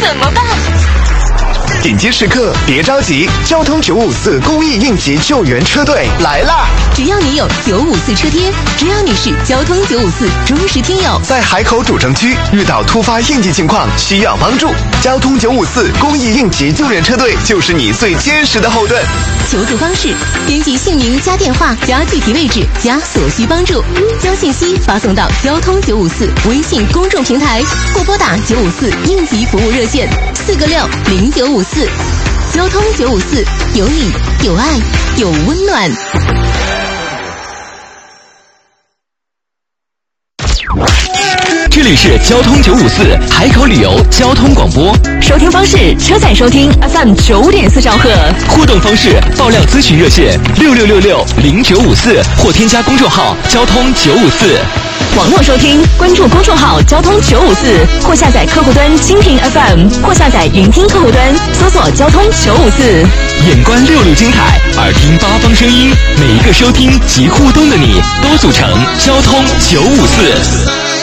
怎么办？ 紧急时刻别着急，交通954公益应急救援车队来啦！ 只要你有954车贴，只要你是交通954忠实听友， 在海口主城区遇到突发应急情况需要帮助，交通954公益应急救援车队就是你最坚实的后盾。 求助方式：编辑姓名加电话加具体位置加所需帮助，将信息发送到交通954微信公众平台，或拨打954应急服务热线4个60954。交通954，有你有爱有温暖。 这里是交通954海口旅游交通广播， 收听方式：车载收听 FM 95.4兆赫。 互动方式：爆料咨询热线66660954，或添加公众号交通954。 网络收听，关注公众号交通954，或下载客户端蜻蜓 FM， 或下载云听客户端，搜索交通954。 眼观66精彩，耳听八方声音，每一个收听及互动的你，都组成交通954。